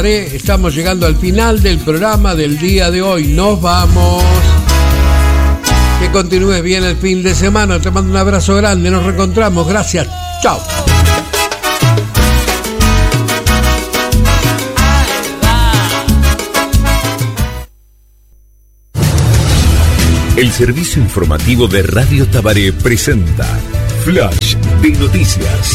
Tabaré. Estamos llegando al final del programa del día de hoy. Nos vamos. Que continúes bien el fin de semana. Te mando un abrazo grande. Nos reencontramos. Gracias. Chao. El servicio informativo de Radio Tabaré presenta Flash de Noticias.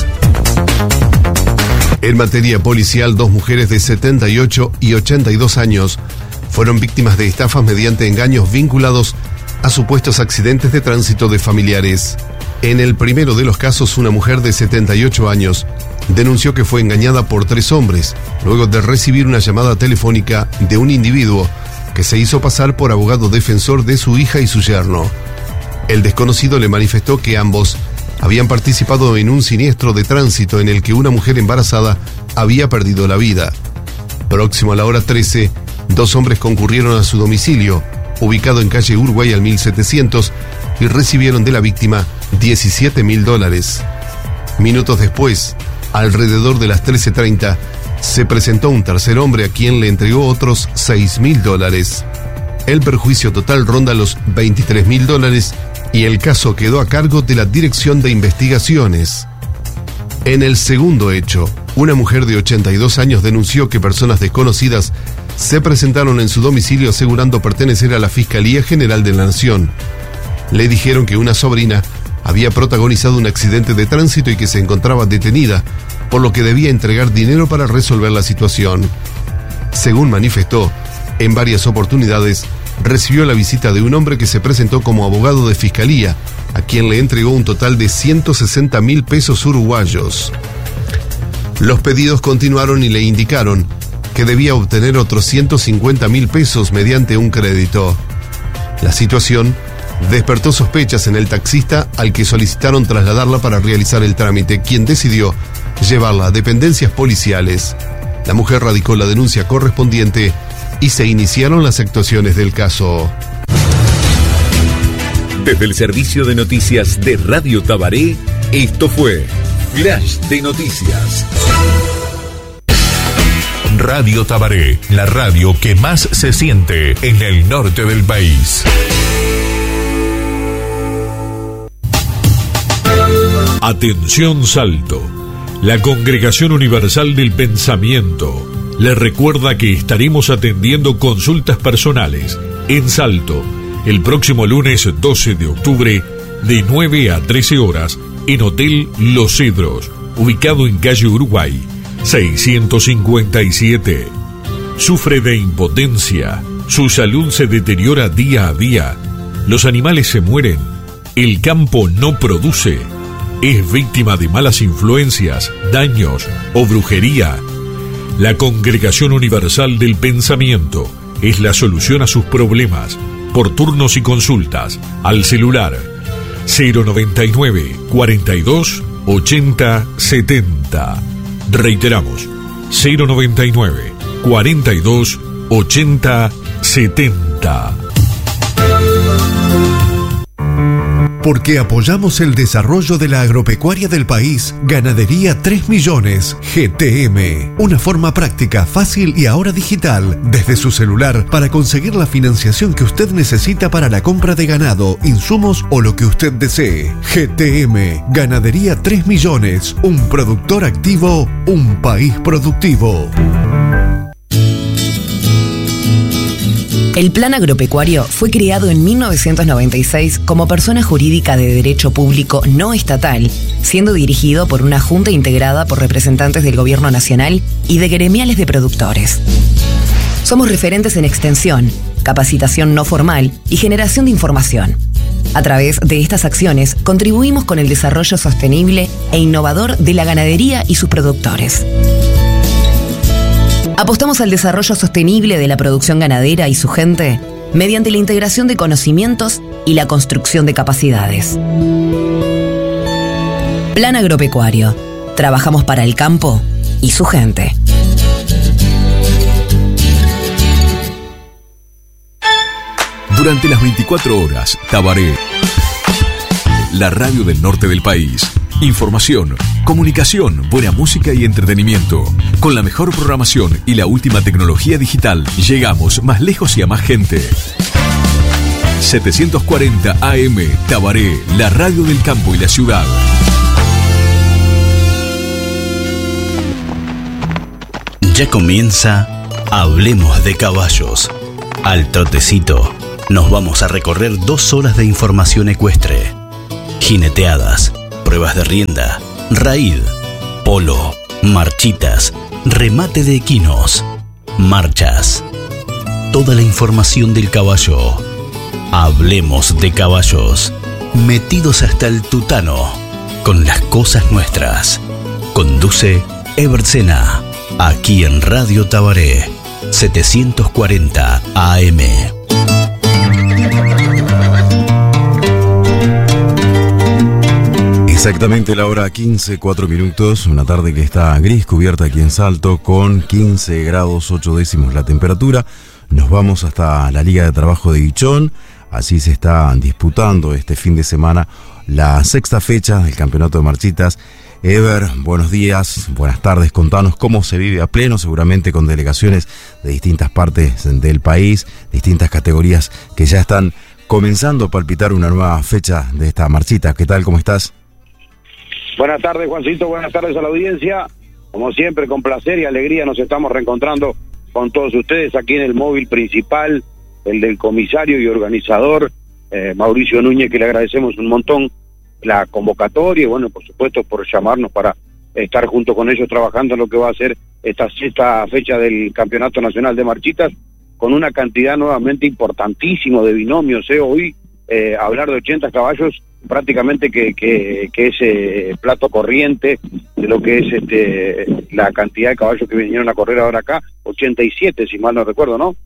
En materia policial, 2 mujeres de 78 y 82 años fueron víctimas de estafas mediante engaños vinculados a supuestos accidentes de tránsito de familiares. En el primero de los casos, una mujer de 78 años denunció que fue engañada por 3 hombres, luego de recibir una llamada telefónica de un individuo que se hizo pasar por abogado defensor de su hija y su yerno. El desconocido le manifestó que ambos habían participado en un siniestro de tránsito en el que una mujer embarazada había perdido la vida. Próximo a la hora 13, 2 hombres concurrieron a su domicilio, ubicado en calle Uruguay al 1700, y recibieron de la víctima $17.000. Minutos después, alrededor de las 13:30, se presentó un tercer hombre a quien le entregó otros $6.000. El perjuicio total ronda los $23.000 y el caso quedó a cargo de la Dirección de Investigaciones. En el segundo hecho, una mujer de 82 años denunció que personas desconocidas se presentaron en su domicilio asegurando pertenecer a la Fiscalía General de la Nación. Le dijeron que una sobrina había protagonizado un accidente de tránsito y que se encontraba detenida, por lo que debía entregar dinero para resolver la situación. Según manifestó, en varias oportunidades recibió la visita de un hombre que se presentó como abogado de fiscalía, a quien le entregó un total de 160.000 pesos uruguayos. Los pedidos continuaron y le indicaron que debía obtener otros 150.000 pesos mediante un crédito. La situación despertó sospechas en el taxista, al que solicitaron trasladarla para realizar el trámite, quien decidió llevarla a dependencias policiales. La mujer radicó la denuncia correspondiente y se iniciaron las actuaciones del caso. Desde el servicio de noticias de Radio Tabaré, esto fue Flash de Noticias. Radio Tabaré, la radio que más se siente en el norte del país. Atención Salto. La Congregación Universal del Pensamiento le recuerda que estaremos atendiendo consultas personales en Salto el próximo lunes 12 de octubre de 9 a 13 horas en Hotel Los Cedros, ubicado en calle Uruguay 657. Sufre de impotencia, su salud se deteriora día a día, los animales se mueren, el campo no produce, es víctima de malas influencias, daños o brujería. La Congregación Universal del Pensamiento es la solución a sus problemas, por turnos y consultas, al celular 099 42 80 70. Reiteramos, 099 42 80 70. Porque apoyamos el desarrollo de la agropecuaria del país, Ganadería 3 Millones, GTM. Una forma práctica, fácil y ahora digital, desde su celular, para conseguir la financiación que usted necesita para la compra de ganado, insumos o lo que usted desee. GTM, Ganadería 3 Millones, un productor activo, un país productivo. El Plan Agropecuario fue creado en 1996 como persona jurídica de derecho público no estatal, siendo dirigido por una junta integrada por representantes del Gobierno Nacional y de gremiales de productores. Somos referentes en extensión, capacitación no formal y generación de información. A través de estas acciones contribuimos con el desarrollo sostenible e innovador de la ganadería y sus productores. Apostamos al desarrollo sostenible de la producción ganadera y su gente mediante la integración de conocimientos y la construcción de capacidades. Plan Agropecuario. Trabajamos para el campo y su gente. Durante las 24 horas, Tabaré, la radio del norte del país, Información, comunicación, buena música y entretenimiento. Con la mejor programación y la última tecnología digital, llegamos más lejos y a más gente. 740 AM Tabaré, la radio del campo y la ciudad. Ya comienza Hablemos de Caballos. Al trotecito nos vamos a recorrer 2 horas de información ecuestre. Jineteadas, pruebas de rienda, raíd, polo, marchitas, remate de equinos, marchas. Toda la información del caballo. Hablemos de Caballos. Metidos hasta el tutano con las cosas nuestras. Conduce Ebert Sena, aquí en Radio Tabaré, 740 AM. Exactamente la hora 15:04, una tarde que está gris, cubierta aquí en Salto, con 15 grados 8 décimos la temperatura. Nos vamos hasta la Liga de Trabajo de Guichón. Así se está disputando este fin de semana la 6ª fecha del Campeonato de Marchitas. Ever, buenos días, buenas tardes, contanos cómo se vive a pleno, seguramente con delegaciones de distintas partes del país, distintas categorías que ya están comenzando a palpitar una nueva fecha de esta marchita. ¿Qué tal, cómo estás? Buenas tardes, Juancito, buenas tardes a la audiencia. Como siempre, con placer y alegría nos estamos reencontrando con todos ustedes aquí en el móvil principal, el del comisario y organizador Mauricio Núñez, que le agradecemos un montón la convocatoria y bueno, por supuesto, por llamarnos para estar junto con ellos trabajando en lo que va a ser esta 6ª fecha del Campeonato Nacional de Marchitas, con una cantidad nuevamente importantísima de binomios. Hoy hablar de 80 caballos prácticamente que es plato corriente de lo que es la cantidad de caballos que vinieron a correr ahora acá, 87 si mal no recuerdo, ¿no?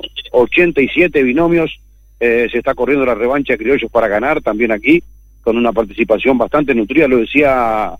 87 binomios. Se está corriendo la revancha de Criollos para Ganar también aquí, con una participación bastante nutrida, lo decía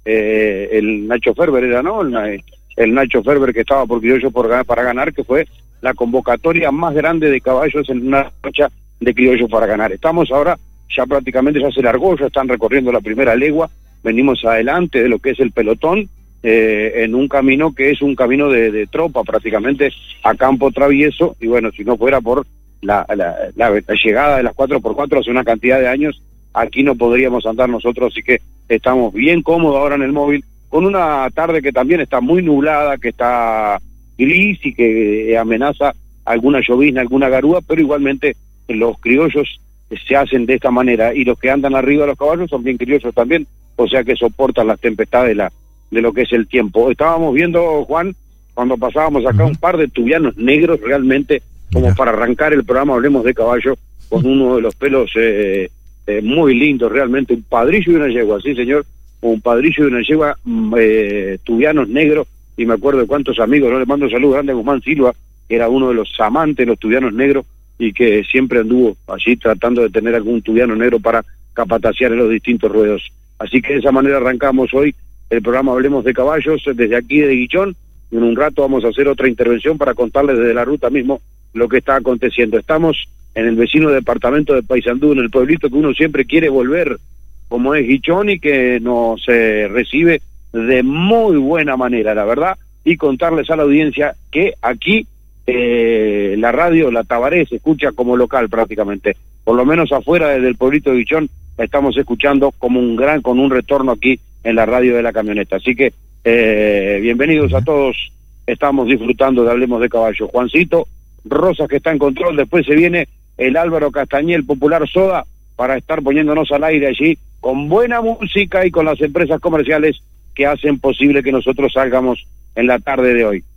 el Nacho Ferber, era, ¿no? El Nacho Ferber, que estaba por Criollos para Ganar, que fue la convocatoria más grande de caballos en una fecha de Criollos para Ganar. Estamos ahora, ya prácticamente ya se largó, ya están recorriendo la primera legua, venimos adelante de lo que es el pelotón, en un camino que es un camino de tropa prácticamente a campo travieso, y bueno, si no fuera por la llegada de las 4x4 hace una cantidad de años, aquí no podríamos andar nosotros, así que estamos bien cómodos ahora en el móvil, con una tarde que también está muy nublada, que está gris y que amenaza alguna llovizna, alguna garúa, pero igualmente los criollos se hacen de esta manera, y los que andan arriba de los caballos son bien criollos también, o sea que soportan las tempestades de lo que es el tiempo. Estábamos viendo, Juan, cuando pasábamos acá, un par de tubianos negros realmente, como para arrancar el programa Hablemos de Caballo, con uno de los pelos muy lindos, realmente, un padrillo y una yegua, sí señor, un padrillo y una yegua, tubianos negros, y me acuerdo de cuántos amigos, ¿no? Le mando un saludo grande a Guzmán Silva, que era uno de los amantes de los tubianos negros, y que siempre anduvo allí tratando de tener algún tubiano negro para capatacear en los distintos ruedos. Así que de esa manera arrancamos hoy el programa Hablemos de Caballos desde aquí de Guichón, y en un rato vamos a hacer otra intervención para contarles desde la ruta mismo lo que está aconteciendo. Estamos en el vecino departamento de Paysandú, en el pueblito que uno siempre quiere volver, como es Guichón, y que nos recibe de muy buena manera, la verdad, y contarles a la audiencia que aquí la radio, la Tabaré, se escucha como local prácticamente, por lo menos afuera desde el pueblito de Guichón, la estamos escuchando como con un retorno aquí en la radio de la camioneta. Así que bienvenidos a todos, estamos disfrutando de Hablemos de Caballo. Juancito Rosas, que está en control, después se viene el Álvaro Castañel, Popular Soda, para estar poniéndonos al aire allí con buena música y con las empresas comerciales que hacen posible que nosotros salgamos en la tarde de hoy.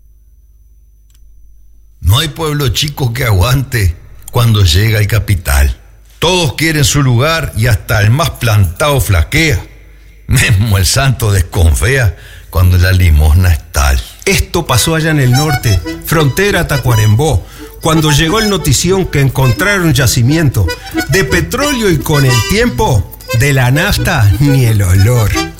No hay pueblo chico que aguante cuando llega el capital. Todos quieren su lugar y hasta el más plantado flaquea. Mismo el santo desconfía cuando la limosna es tal. Esto pasó allá en el norte, frontera Tacuarembó, cuando llegó el notición que encontraron yacimiento de petróleo, y con el tiempo de la nafta ni el olor.